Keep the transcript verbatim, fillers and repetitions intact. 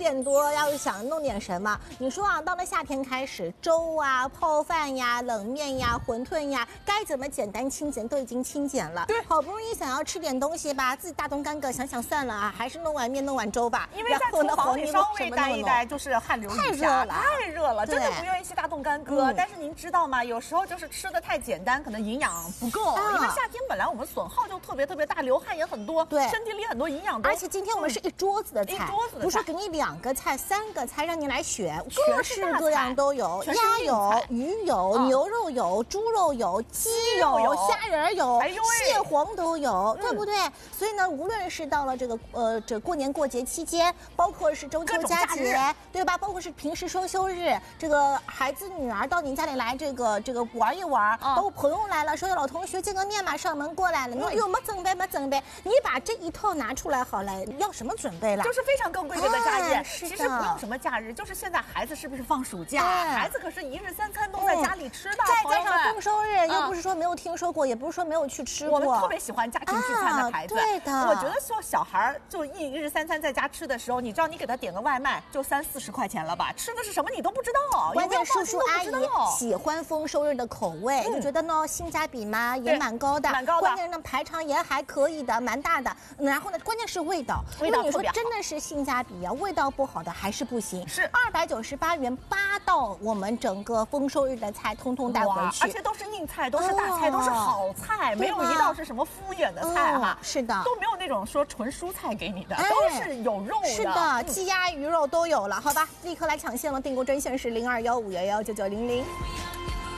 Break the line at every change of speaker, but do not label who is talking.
点多要想弄点什么，你说啊，到了夏天开始，粥啊、泡饭呀、冷面呀、馄饨呀，该怎么简单清简都已经清简了。
对，
好不容易想要吃点东西吧，自己大动干戈，想想算了啊，还是弄碗面、弄碗粥吧。
因为在厨房里稍微待一待，就是汗流
太
浃下，
热了，
太热了，真的不愿意去大动干戈。但是您知道吗？有时候就是吃的太简单，可能营养不够。因为夏天本来我们损耗就特别特别大，流汗也很多，对，身体里很多营养都。
而且今天我们是一桌子的菜，
一桌子的菜，
不是说给你两个菜、三个菜让你来选，各式各样都有，鸭有、鱼有、牛肉有、猪肉有、鸡有、虾仁有、蟹黄都有，对不对？所以呢，无论是到了这个呃这过年过节期间，包括是中秋佳节，对吧？包括是平时双休日，这个孩子女儿到您家里来这个这个玩一玩，包括朋友来了，说有老同学见个面嘛，上门过来了，你说哟没准备没准备，你把这一套拿出来好了，要什么准备了？
就是非常更贵贵的假日。其实不用什么假日，就是现在孩子是不是放暑假？孩子可是一日三餐都在家里吃的，
再加上丰收日，又不是说没有听说过，也不是说没有去吃过。
我们特别喜欢家庭聚餐的孩子，
对的。
我觉得说小孩就一日三餐在家吃的时候，你知道你给他点个外卖就三四十块钱了吧？吃的是什么你都不知道，
关键叔叔阿姨喜欢丰收日的口味，就觉得呢性价比嘛也蛮高的，
蛮高的。
关键呢排场也还可以的，蛮大的。然后呢，关键是味道，
味道
你说真的是性价比啊，味道不好的还是不行。
是
二百九十八元八道，我们整个丰收日的菜通通带回去，
而且都是硬菜，都是大菜，都是好菜，没有一道是什么敷衍的菜哈。
是的，
都没有那种说纯蔬菜给你的，都是有肉的。
是的，鸡鸭鱼肉都有了，好吧，立刻来抢线了，订购专线是零二幺五幺幺九九零零。